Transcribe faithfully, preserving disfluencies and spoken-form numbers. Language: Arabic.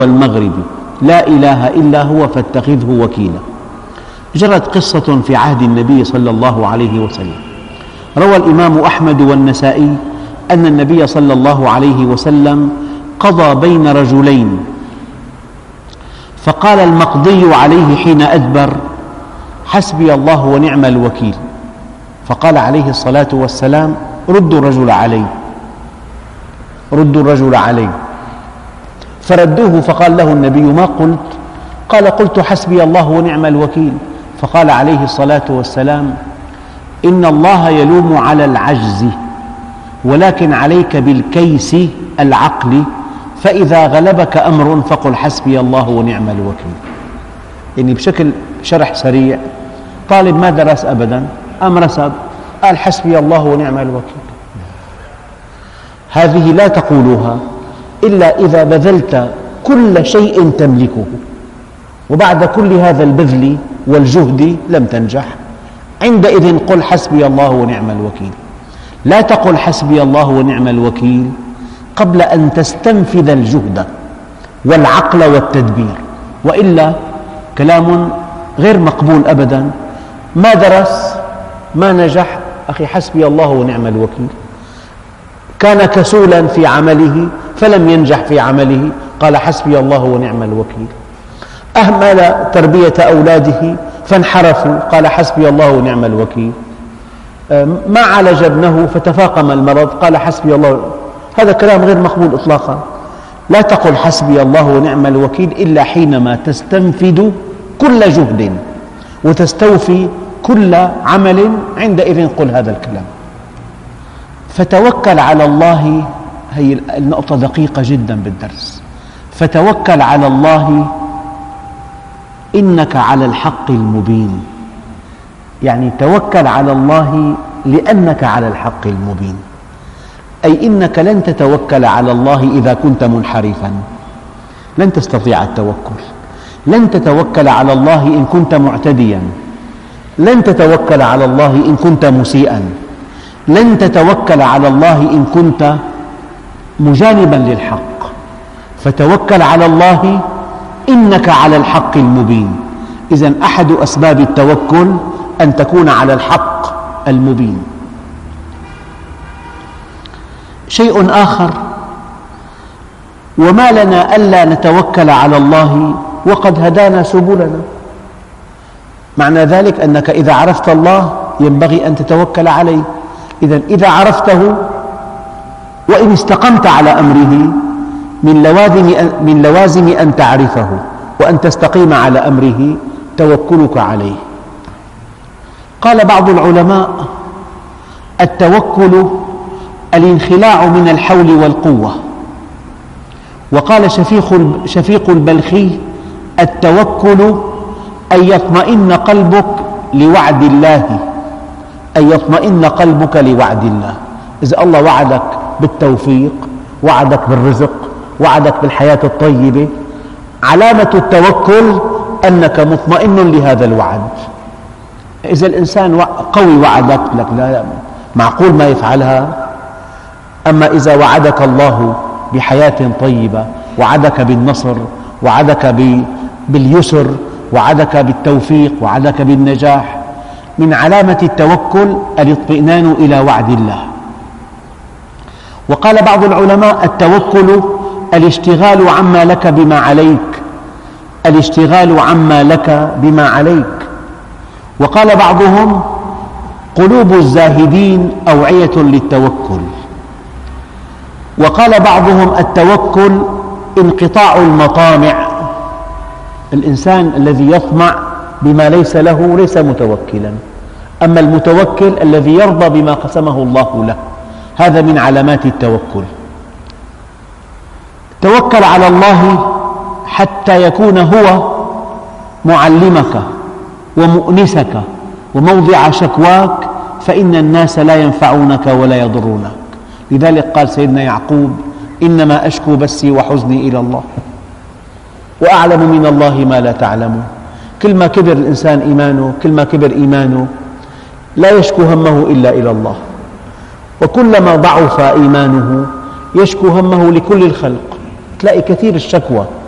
والمغرب لا إله إلا هو فاتخذه وكيلا. جرت قصة في عهد النبي صلى الله عليه وسلم. روى الإمام أحمد والنسائي أن النبي صلى الله عليه وسلم قضى بين رجلين، فقال المقضي عليه حين أدبر: حسبي الله ونعم الوكيل. فقال عليه الصلاة والسلام: ردوا الرجل علي، ردوا الرجل علي. فردوه فقال له النبي: ما قلت؟ قال: قلت حسبي الله ونعم الوكيل. فقال عليه الصلاة والسلام: إن الله يلوم على العجز، ولكن عليك بالكيس العقل، فإذا غلبك أمر فقل حسبي الله ونعم الوكيل. يعني بشكل شرح سريع، طالب ما درس أبدا أم رسب قال حسبي الله ونعم الوكيل. هذه لا تقولها إلا إذا بذلت كل شيء تملكه، وبعد كل هذا البذل والجهد لم تنجح، عندئذ قل حسبي الله ونعم الوكيل. لا تقل حسبي الله ونعم الوكيل قبل أن تستنفذ الجهد والعقل والتدبير، وإلا كلام غير مقبول أبدا. ما درس ما نجح، أخي حسبي الله ونعم الوكيل. كان كسولا في عمله فلم ينجح في عمله، قال حسبي الله ونعم الوكيل. أهمل تربية أولاده فانحرفوا، قال حسبي الله ونعم الوكيل. ما عالج ابنه فتفاقم المرض، قال حسبي الله. هذا كلام غير مقبول إطلاقا. لا تقل حسبي الله ونعم الوكيل إلا حينما تستنفذ كل جهد وتستوفي كل عمل، عندئذ قل هذا الكلام. فتوكل على الله، هي النقطة دقيقة جدا بالدرس. فتوكل على الله إنك على الحق المبين، يعني توكل على الله لأنك على الحق المبين، أي إنك لن تتوكل على الله إذا كنت منحرفا، لن تستطيع التوكل. لن تتوكل على الله إن كنت معتديا، لن تتوكل على الله إن كنت مسيئا، لن تتوكل على الله إن كنت مجانبا للحق. فتوكل على الله إنك على الحق المبين. إذن أحد أسباب التوكل أن تكون على الحق المبين. شيء آخر: وما لنا ألا نتوكل على الله وقد هدانا سبلنا. معنى ذلك أنك إذا عرفت الله ينبغي أن تتوكل عليه. إذن إذا عرفته وإن استقمت على أمره، من لوازم من لوازم أن تعرفه وأن تستقيم على أمره توكلك عليه. قال بعض العلماء: التوكل الانخلاع من الحول والقوة. وقال شفيق البلخي: التوكل أن يطمئن قلبك لوعد الله، أن يطمئن قلبك لوعد الله. إذا الله وعدك بالتوفيق، وعدك بالرزق، وعدك بالحياة الطيبة، علامة التوكل أنك مطمئن لهذا الوعد. إذا الإنسان قوي وعدك لك لا معقول ما يفعلها. أما إذا وعدك الله بحياة طيبة، وعدك بالنصر، وعدك باليسر، وعدك بالتوفيق، وعدك بالنجاح، من علامة التوكل الاطمئنان إلى وعد الله. وقال بعض العلماء: التوكل الاشتغال عما لك بما عليك، الاشتغال عما لك بما عليك. وقال بعضهم: قلوب الزاهدين أوعية للتوكل. وقال بعضهم: التوكل انقطاع المطامع. الإنسان الذي يطمع بما ليس له ليس متوكلا، أما المتوكل الذي يرضى بما قسمه الله له، هذا من علامات التوكل. توكل على الله حتى يكون هو معلمك ومؤنسك وموضع شكواك، فإن الناس لا ينفعونك ولا يضرونك. لذلك قال سيدنا يعقوب: إنما أشكو بثي وحزني إلى الله، وأعلم من الله ما لا تعلمون. كل ما كبر الإنسان إيمانه، كل ما كبر إيمانه لا يشكو همه إلا إلى الله، وكلما ضعف إيمانه يشكو همه لكل الخلق. تلاقي كثير الشكوى